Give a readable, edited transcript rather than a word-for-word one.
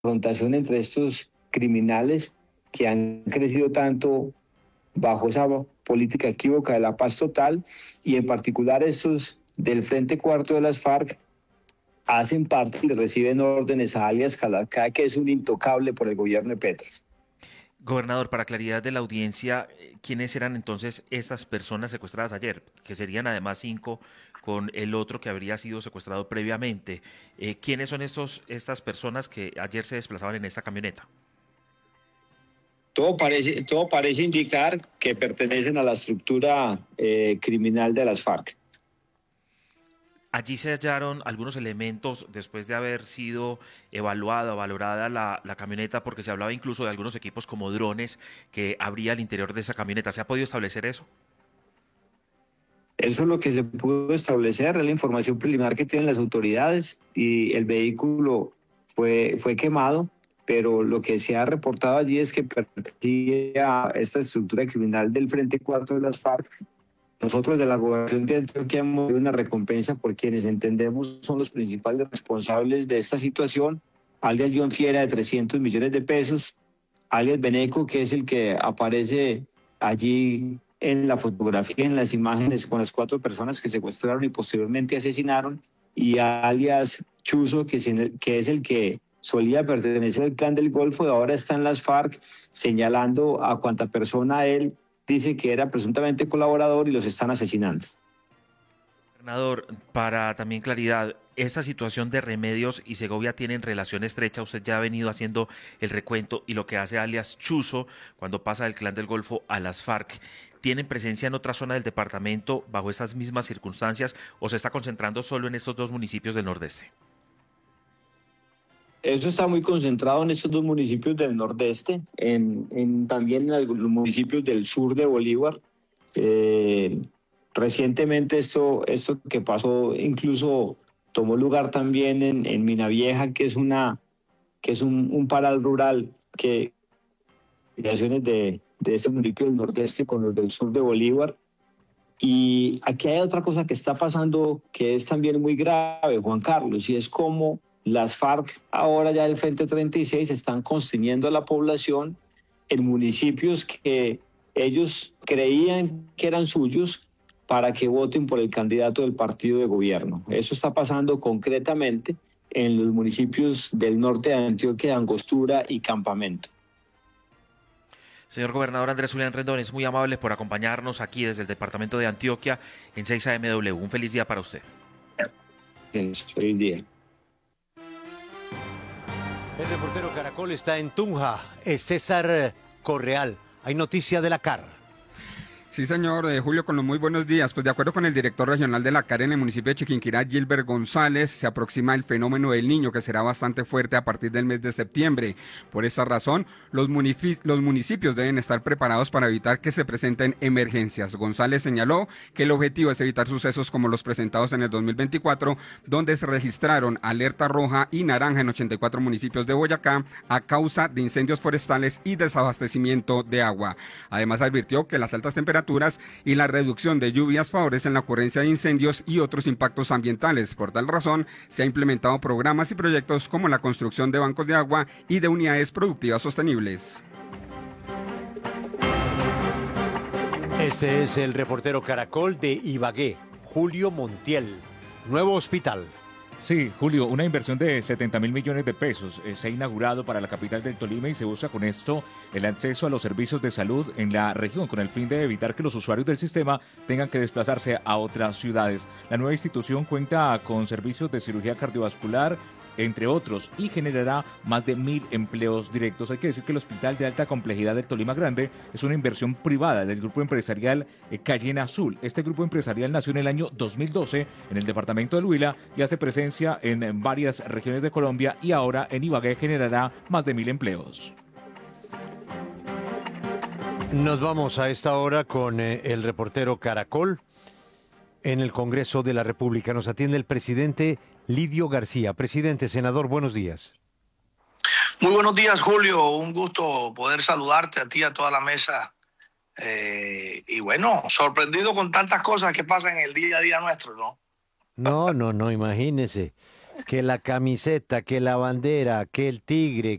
confrontación entre estos criminales que han crecido tanto bajo esa política equívoca de la paz total, y en particular estos del Frente Cuarto de las FARC hacen parte y reciben órdenes a alias Calacá, que es un intocable por el gobierno de Petro. Gobernador, para claridad de la audiencia, ¿quiénes eran entonces estas personas secuestradas ayer? Que serían además 5 con el otro que habría sido secuestrado previamente. ¿Quiénes son estas personas que ayer se desplazaban en esta camioneta? Todo parece indicar que pertenecen a la estructura criminal de las FARC. Allí se hallaron algunos elementos después de haber sido evaluada, valorada la camioneta, porque se hablaba incluso de algunos equipos como drones que habría al interior de esa camioneta. ¿Se ha podido establecer eso? Eso es lo que se pudo establecer, es la información preliminar que tienen las autoridades, y el vehículo fue quemado, pero lo que se ha reportado allí es que pertenecía a esta estructura criminal del Frente Cuarto de las FARC. Nosotros de la Gobernación de Antioquia hemos dado una recompensa por quienes entendemos son los principales responsables de esta situación, alias John Fiera de 300 millones de pesos, alias Beneco, que es el que aparece allí en la fotografía, en las imágenes con las 4 personas que secuestraron y posteriormente asesinaron, y alias Chuzo, que es el que solía pertenecer al clan del Golfo y ahora está en las FARC, señalando a cuanta persona él dice que era presuntamente colaborador, y los están asesinando. Gobernador, para también claridad, esta situación de Remedios y Segovia tienen relación estrecha. Usted ya ha venido haciendo el recuento y lo que hace alias Chuzo cuando pasa del Clan del Golfo a las FARC. ¿Tienen presencia en otra zona del departamento bajo estas mismas circunstancias o se está concentrando solo en estos 2 municipios del Nordeste? Eso está muy concentrado en estos 2 municipios del Nordeste, también en algunos municipios del sur de Bolívar. Recientemente esto que pasó incluso tomó lugar también en Minavieja, que es un paral rural que relaciones de este municipio del Nordeste con los del sur de Bolívar. Y aquí hay otra cosa que está pasando que es también muy grave, Juan Carlos, y es como las FARC, ahora ya del Frente 36, están constriñendo a la población en municipios que ellos creían que eran suyos para que voten por el candidato del partido de gobierno. Eso está pasando concretamente en los municipios del norte de Antioquia, Angostura y Campamento. Señor gobernador Andrés Julián Rendón, es muy amable por acompañarnos aquí desde el departamento de Antioquia en 6 AMW. Un feliz día para usted. Feliz día. El reportero Caracol está en Tunja, es César Correal. Hay noticia de la CAR. Sí, señor, Julio, con los muy buenos días. Pues de acuerdo con el director regional de la CAR en el municipio de Chiquinquirá, Gilbert González, se aproxima el fenómeno del Niño, que será bastante fuerte a partir del mes de septiembre. Por esta razón, los municipios deben estar preparados para evitar que se presenten emergencias. González señaló que el objetivo es evitar sucesos como los presentados en el 2024, donde se registraron alerta roja y naranja en 84 municipios de Boyacá a causa de incendios forestales y desabastecimiento de agua. Además, advirtió que las altas temperaturas y la reducción de lluvias favorecen la ocurrencia de incendios y otros impactos ambientales. Por tal razón, se han implementado programas y proyectos como la construcción de bancos de agua y de unidades productivas sostenibles. Este es el reportero Caracol de Ibagué, Julio Montiel. Nuevo hospital. Sí, Julio, una inversión de 70.000 millones de pesos se ha inaugurado para la capital del Tolima y se busca con esto el acceso a los servicios de salud en la región con el fin de evitar que los usuarios del sistema tengan que desplazarse a otras ciudades. La nueva institución cuenta con servicios de cirugía cardiovascular, entre otros, y generará más de 1.000 empleos directos. Hay que decir que el Hospital de Alta Complejidad del Tolima Grande es una inversión privada del grupo empresarial Cayena Azul. Este grupo empresarial nació en el año 2012 en el departamento del Huila y hace presencia en varias regiones de Colombia, y ahora en Ibagué generará más de 1.000 empleos. Nos vamos a esta hora con el reportero Caracol. En el Congreso de la República nos atiende el presidente Lidio García. Presidente, senador, buenos días. Muy buenos días, Julio. Un gusto poder saludarte a ti, a toda la mesa. Y bueno, sorprendido con tantas cosas que pasan en el día a día nuestro, ¿no? No, imagínese. que la camiseta, que la bandera, que el tigre,